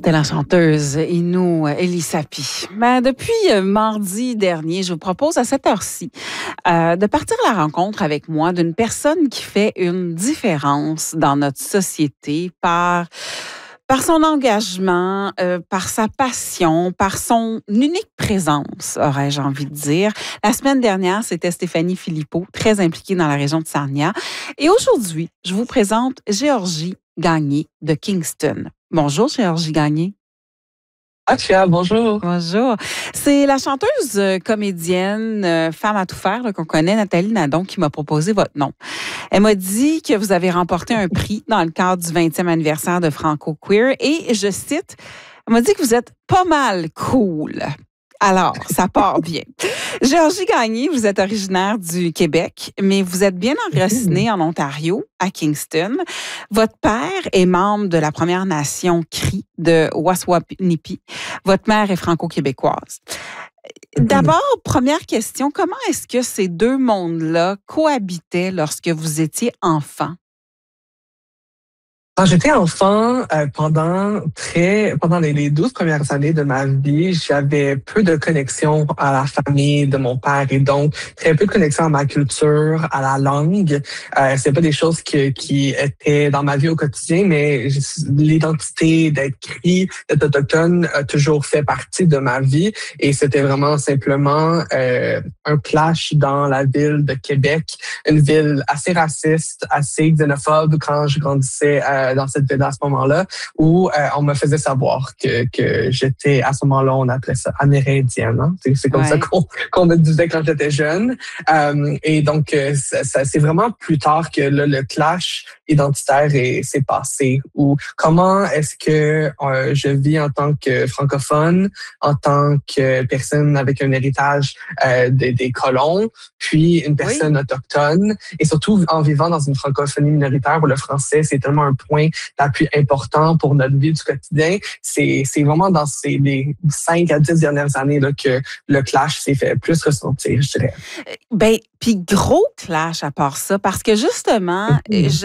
C'était la chanteuse Inou Elisapi. Depuis mardi dernier, je vous propose à cette heure-ci de partir à la rencontre avec moi d'une personne qui fait une différence dans notre société par son engagement, par sa passion, par son unique présence, aurais-je envie de dire. La semaine dernière, c'était Stéphanie Philippot, très impliquée dans la région de Sarnia. Et aujourd'hui, je vous présente Géorgie Gagné de Kingston. Bonjour, Géorgie Gagné. Tia, bonjour. Bonjour. C'est la chanteuse, comédienne, femme à tout faire là, qu'on connaît, Nathalie Nadon, qui m'a proposé votre nom. Elle m'a dit que vous avez remporté un prix dans le cadre du 20e anniversaire de Franco Queer et, je cite, elle m'a dit que vous êtes pas mal cool. Alors, ça part bien. Géorgie Gagné, vous êtes originaire du Québec, mais vous êtes bien enracinée en Ontario, à Kingston. Votre père est membre de la Première Nation Cri de Waswanipi. Votre mère est franco-québécoise. D'abord, première question, comment est-ce que ces deux mondes-là cohabitaient lorsque vous étiez enfant? Quand j'étais enfant, pendant les 12 premières années de ma vie, j'avais peu de connexion à la famille de mon père et donc très peu de connexion à ma culture, à la langue. C'est pas des choses qui étaient dans ma vie au quotidien, mais l'identité d'être cri, d'être autochtone a toujours fait partie de ma vie et c'était vraiment simplement un clash dans la ville de Québec, une ville assez raciste, assez xénophobe quand je grandissais dans cette ville à ce moment-là, où on me faisait savoir que j'étais, à ce moment-là, on appelait ça amérindienne. Hein? C'est comme ça qu'on me disait quand j'étais jeune. Et donc, c'est vraiment plus tard que le clash identitaire s'est passé. Ou comment est-ce que je vis en tant que francophone, en tant que personne avec un héritage des colons, puis une personne autochtone, et surtout en vivant dans une francophonie minoritaire où le français, c'est tellement un point d'appui important pour notre vie du quotidien. C'est vraiment dans les 5 à 10 dernières années là, que le clash s'est fait plus ressentir, je dirais. Puis gros clash à part ça, parce que justement,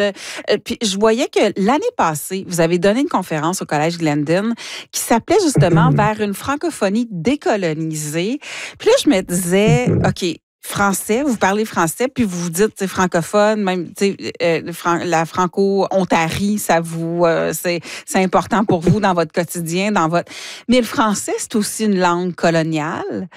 je voyais que l'année passée, vous avez donné une conférence au Collège Glendon qui s'appelait justement Vers une francophonie décolonisée. Puis là, je me disais, OK, français, vous parlez français, puis vous vous dites francophone, même la franco-ontarie, ça vous c'est important pour vous dans votre quotidien, mais le français, c'est aussi une langue coloniale.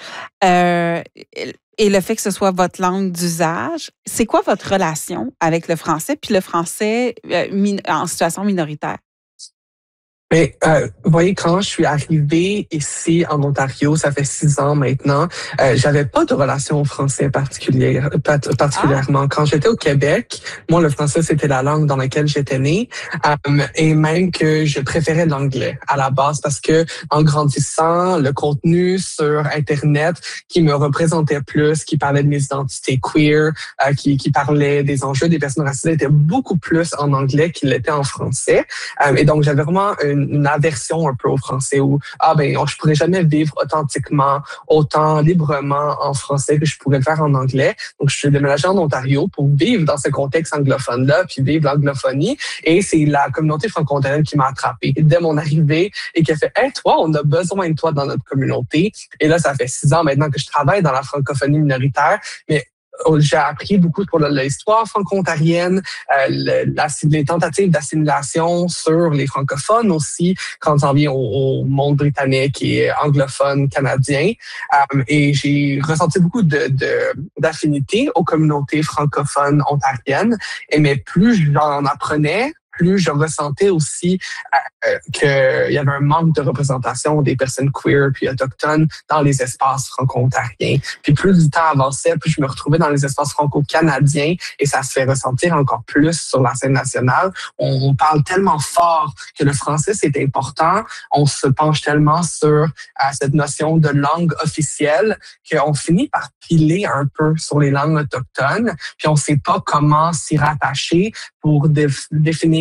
Et le fait que ce soit votre langue d'usage, c'est quoi votre relation avec le français, puis le français en situation minoritaire? Mais vous voyez, quand je suis arrivée ici en Ontario, ça fait 6 ans maintenant, j'avais pas de relation au français particulièrement. Quand j'étais au Québec, moi, le français, c'était la langue dans laquelle j'étais née, et même que je préférais l'anglais à la base parce que en grandissant, le contenu sur Internet qui me représentait plus, qui parlait de mes identités queer, qui parlait des enjeux des personnes racisées, était beaucoup plus en anglais qu'il l'était en français. Et donc, j'avais vraiment une aversion un peu au français où je pourrais jamais vivre authentiquement, autant librement en français que je pourrais le faire en anglais. Donc, je suis déménagé en Ontario pour vivre dans ce contexte anglophone-là, puis vivre l'anglophonie. Et c'est la communauté franco-ontarienne qui m'a attrapé dès mon arrivée et qui a fait « Hey, toi, on a besoin de toi dans notre communauté. » Et là, ça fait 6 ans maintenant que je travaille dans la francophonie minoritaire, mais j'ai appris beaucoup sur l'histoire franco-ontarienne, les tentatives d'assimilation sur les francophones aussi, quand on vient au monde britannique et anglophone canadien. Et j'ai ressenti beaucoup d'affinité aux communautés francophones ontariennes. Mais plus j'en apprenais, plus je ressentais aussi qu'il y avait un manque de représentation des personnes queer puis autochtones dans les espaces franco-ontariens. Puis plus le temps avançait, plus je me retrouvais dans les espaces franco-canadiens et ça se fait ressentir encore plus sur la scène nationale. On parle tellement fort que le français, c'est important. On se penche tellement sur cette notion de langue officielle qu'on finit par piler un peu sur les langues autochtones. Puis on ne sait pas comment s'y rattacher pour définir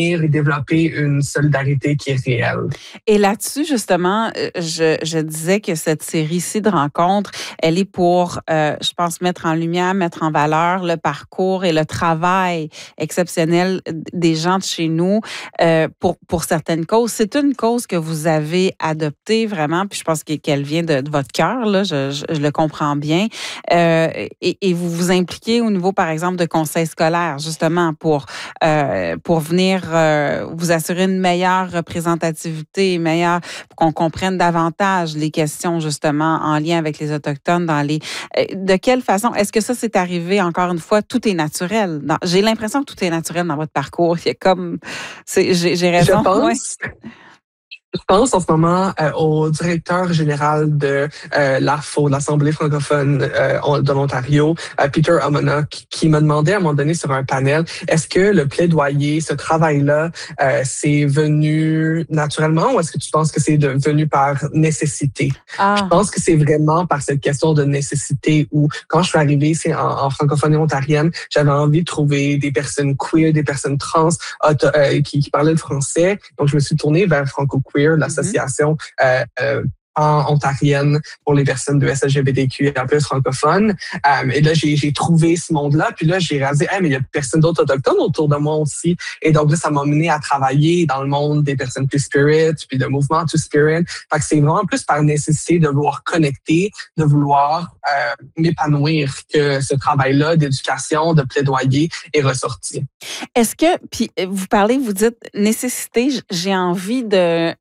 unir et développer une solidarité qui est réelle. Et là-dessus, justement, je disais que cette série-ci de rencontres, elle est pour, je pense, mettre en lumière, mettre en valeur le parcours et le travail exceptionnel des gens de chez nous pour certaines causes. C'est une cause que vous avez adoptée vraiment, puis je pense qu'elle vient de votre cœur, là, je le comprends bien. Et vous vous impliquez au niveau, par exemple, de conseils scolaires, justement, pour venir vous assurer une meilleure représentativité, meilleure, pour qu'on comprenne davantage les questions, justement, en lien avec les Autochtones dans les... de quelle façon? Est-ce que ça, c'est arrivé, encore une fois, tout est naturel? J'ai l'impression que tout est naturel dans votre parcours. Il y a comme... J'ai raison? Je pense... Ouais. Je pense en ce moment au directeur général de l'AFO, l'Assemblée francophone de l'Ontario, Peter Amona, qui m'a demandé à un moment donné sur un panel, est-ce que le plaidoyer, ce travail-là, c'est venu naturellement ou est-ce que tu penses que c'est venu par nécessité? Je pense que c'est vraiment par cette question de nécessité où, quand je suis arrivée ici en francophonie ontarienne, j'avais envie de trouver des personnes queer, des personnes trans qui parlaient le français. Donc, je me suis tournée vers Franco-Queer, l'association ontarienne pour les personnes de SLGBTQIA+ francophones. Et là, j'ai trouvé ce monde-là. Puis là, j'ai réalisé, mais il y a personne d'autres autochtones autour de moi aussi. Et donc là, ça m'a mené à travailler dans le monde des personnes plus spirit, puis le mouvement Two Spirit. Fait que c'est vraiment plus par nécessité de vouloir connecter, de vouloir m'épanouir que ce travail-là d'éducation, de plaidoyer est ressorti. Est-ce que, puis vous dites nécessité, j'ai envie de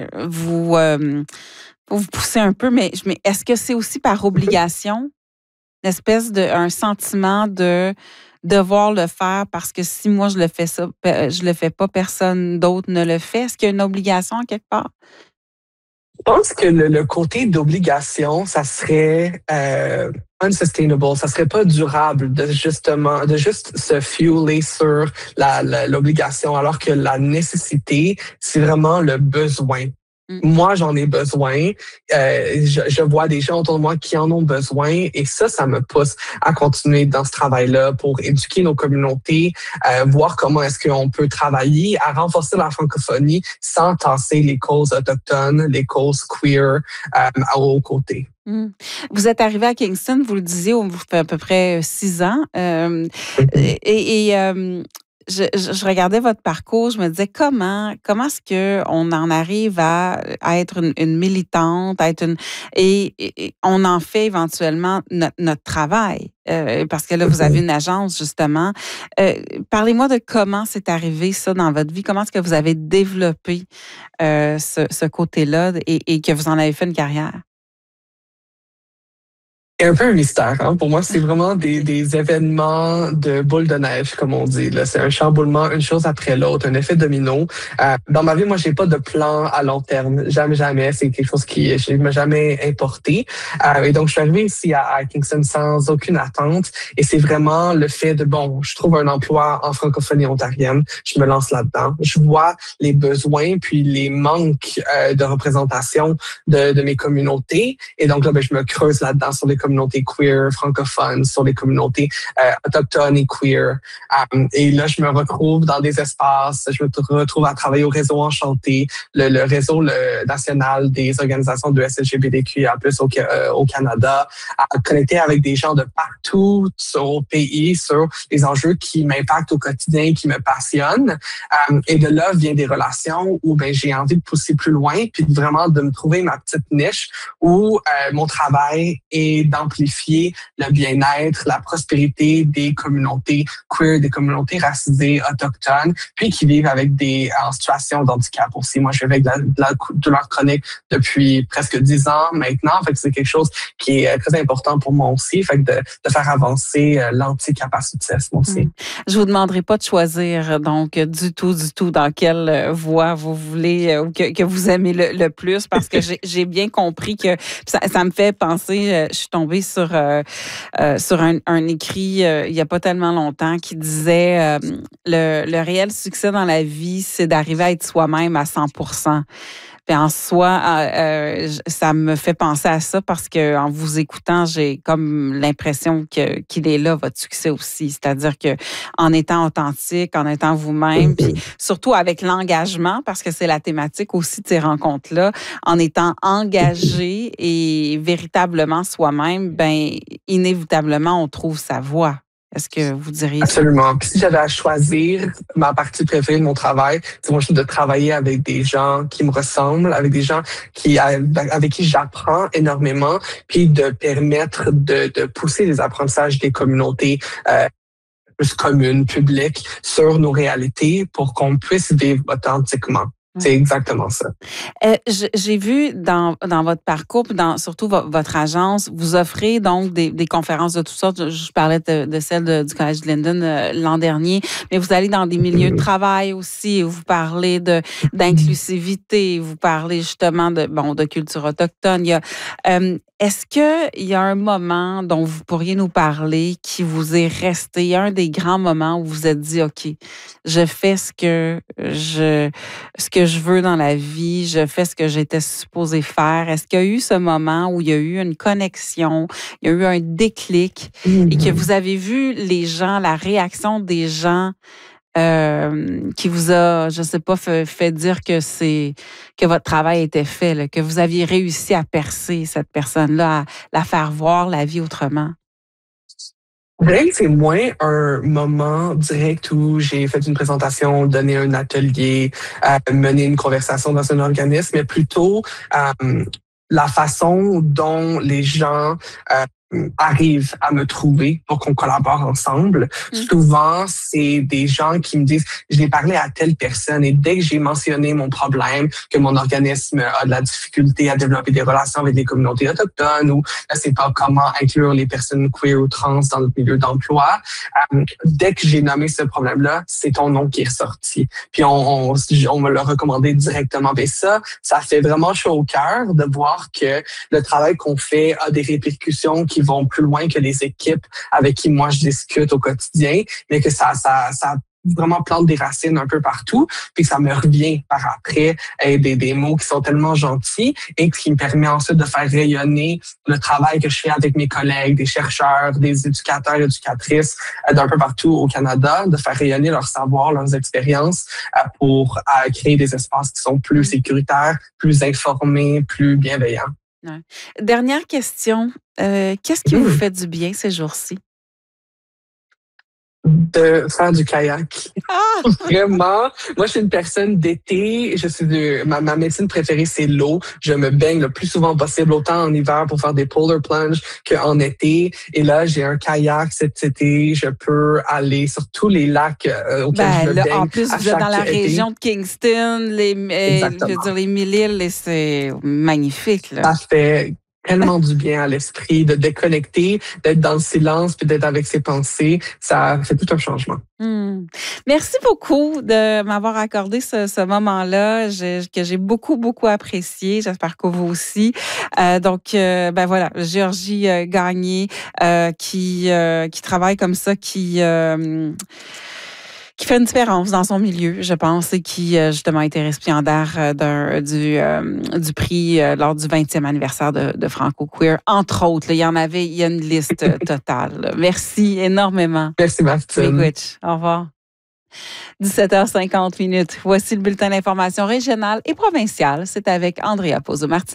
vous pousser un peu, mais est-ce que c'est aussi par obligation, une espèce un sentiment de devoir le faire parce que si moi je le fais pas, personne d'autre ne le fait? Est-ce qu'il y a une obligation quelque part? Je pense que le côté d'obligation, ça serait unsustainable, ça serait pas durable de juste se fueler sur l'obligation, alors que la nécessité, c'est vraiment le besoin. Moi, j'en ai besoin. Je vois des gens autour de moi qui en ont besoin et ça me pousse à continuer dans ce travail-là pour éduquer nos communautés, voir comment est-ce qu'on peut travailler à renforcer la francophonie sans tasser les causes autochtones, les causes queer aux côtés. Vous êtes arrivé à Kingston, vous le disiez, vous fait à peu près 6 ans. Je regardais votre parcours, je me disais comment est-ce qu'on en arrive à être une militante, à être et on en fait éventuellement notre travail. Parce que là, vous avez une agence, justement. Parlez-moi de comment c'est arrivé, ça, dans votre vie. Comment est-ce que vous avez développé ce côté-là et que vous en avez fait une carrière? C'est un peu un mystère. Hein? Pour moi, c'est vraiment des événements de boule de neige, comme on dit. Là. C'est un chamboulement, une chose après l'autre, un effet domino. Dans ma vie, moi, j'ai pas de plan à long terme. Jamais. C'est quelque chose qui je m'a jamais importé. Et donc, je suis arrivée ici à Kingston sans aucune attente. Et c'est vraiment le fait de, je trouve un emploi en francophonie ontarienne. Je me lance là-dedans. Je vois les besoins puis les manques de représentation de mes communautés. Et donc, là, je me creuse là-dedans sur les communautés queer, francophones, sur les communautés autochtones et queer. Et là, je me retrouve dans des espaces, je me retrouve à travailler au réseau Enchanté, le réseau national des organisations de SLGBTQIA+, au Canada, à connecter avec des gens de partout au pays sur les enjeux qui m'impactent au quotidien, qui me passionnent. Et de là vient des relations où j'ai envie de pousser plus loin, puis vraiment de me trouver ma petite niche où mon travail est d'amplifier le bien-être, la prospérité des communautés queer, des communautés racisées, autochtones, puis qui vivent en situation de handicap aussi. Moi, je vis avec de la douleur chronique depuis presque 10 ans maintenant. Fait que c'est quelque chose qui est très important pour moi aussi. Fait que de faire avancer l'anticapacitisme aussi. Je vous demanderai pas de choisir donc du tout dans quelle voie vous voulez ou que vous aimez le plus parce que j'ai bien compris que ça me fait penser. Je suis tombée sur un écrit il n'y a pas tellement longtemps qui disait le réel succès dans la vie, c'est d'arriver à être soi-même à 100%. Puis en soi, ça me fait penser à ça parce que en vous écoutant, j'ai comme l'impression qu'il est là, votre succès aussi. C'est-à-dire que en étant authentique, en étant vous-même, puis surtout avec l'engagement, parce que c'est la thématique aussi de ces rencontres-là, en étant engagé et véritablement soi-même, ben inévitablement, on trouve sa voie. Est-ce que vous diriez ça? Absolument. Puis si j'avais à choisir ma partie préférée de mon travail, c'est moi de travailler avec des gens qui me ressemblent, avec des gens avec qui j'apprends énormément, puis de permettre de pousser les apprentissages des communautés plus communes, publiques, sur nos réalités pour qu'on puisse vivre authentiquement. C'est exactement ça. J'ai vu dans votre parcours, surtout votre agence, vous offrez donc des conférences de toutes sortes. Je parlais de celle du Collège de Linden l'an dernier, mais vous allez dans des milieux de travail aussi. Vous parlez d'inclusivité, vous parlez justement de culture autochtone. Est-ce qu'il y a un moment dont vous pourriez nous parler qui vous est resté, un des grands moments où vous vous êtes dit, OK, je fais ce que je veux dans la vie, je fais ce que j'étais supposée faire. Est-ce qu'il y a eu ce moment où il y a eu une connexion, il y a eu un déclic et que vous avez vu les gens, la réaction des gens qui vous a, je sais pas, fait dire que votre travail était fait, là, que vous aviez réussi à percer cette personne-là, à la faire voir la vie autrement? Je dirais que c'est moins un moment direct où j'ai fait une présentation, donné un atelier, mené une conversation dans un organisme, mais plutôt la façon dont les gens arrivent à me trouver pour qu'on collabore ensemble. Souvent, c'est des gens qui me disent « je l'ai parlé à telle personne » et dès que j'ai mentionné mon problème, que mon organisme a de la difficulté à développer des relations avec les communautés autochtones ou je sais pas comment inclure les personnes queer ou trans dans le milieu d'emploi, dès que j'ai nommé ce problème-là, c'est ton nom qui est ressorti. Puis on me l'a recommandé directement. Et ça fait vraiment chaud au cœur de voir que le travail qu'on fait a des répercussions qui vont plus loin que les équipes avec qui moi je discute au quotidien, mais que ça vraiment plante des racines un peu partout, puis que ça me revient par après des mots qui sont tellement gentils et qui me permet ensuite de faire rayonner le travail que je fais avec mes collègues, des chercheurs, des éducateurs, éducatrices d'un peu partout au Canada, de faire rayonner leur savoir, leurs expériences pour créer des espaces qui sont plus sécuritaires, plus informés, plus bienveillants. Ouais. Dernière question. Qu'est-ce qui vous fait du bien ces jours-ci? De faire du kayak. Ah! Vraiment. Moi, je suis une personne d'été. Ma médecine préférée, c'est l'eau. Je me baigne le plus souvent possible, autant en hiver pour faire des polar plunges qu'en été. Et là, j'ai un kayak cet été. Je peux aller sur tous les lacs auxquels je me baigne. En plus, vous êtes dans la région de Kingston, je veux dire, les Mille-Îles, c'est magnifique, là. Ça fait tellement du bien à l'esprit, de déconnecter, d'être dans le silence, puis d'être avec ses pensées. Ça fait tout un changement. Merci beaucoup de m'avoir accordé ce moment-là que j'ai beaucoup, beaucoup apprécié. J'espère que vous aussi. Donc, voilà, Géorgie Gagné qui travaille comme ça, qui fait une différence dans son milieu, je pense, et qui, justement, a été récipiendaire du prix lors du 20e anniversaire de Franco Queer, entre autres. Il y a une liste totale. Là. Merci énormément. Merci, Martine. Au revoir. 17h50. Voici le bulletin d'information régionale et provinciale. C'est avec Andrea Pozzo-Martinez.